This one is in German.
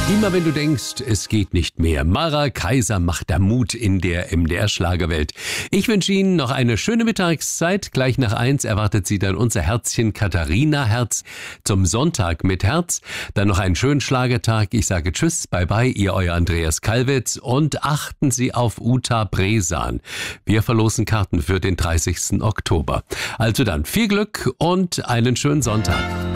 Immer wenn du denkst, es geht nicht mehr. Mara Kaiser macht da Mut in der MDR-Schlagerwelt. Ich wünsche Ihnen noch eine schöne Mittagszeit. Gleich nach 1 erwartet Sie dann unser Herzchen Katharina Herz zum Sonntag mit Herz. Dann noch einen schönen Schlagertag. Ich sage Tschüss, bye bye, Ihr euer Andreas Kalwitz. Und achten Sie auf Uta Bresan. Wir verlosen Karten für den 30. Oktober. Also dann viel Glück und einen schönen Sonntag.